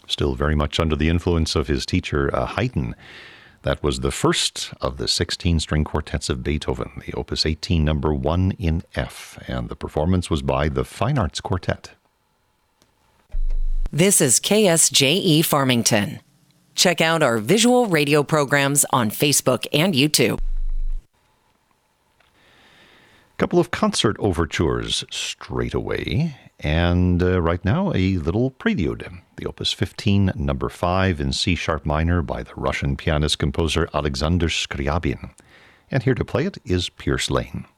still very much under the influence of his teacher Haydn. That was the first of the 16-string quartets of Beethoven, the Opus 18, number 1 in F, and the performance was by the Fine Arts Quartet. This is KSJE Farmington. Check out our visual radio programs on Facebook and YouTube. A couple of concert overtures straight away, and right now a little prelude. The Opus 15, number 5 in C-sharp minor by the Russian pianist-composer Alexander Scriabin. And here to play it is Pierce Lane.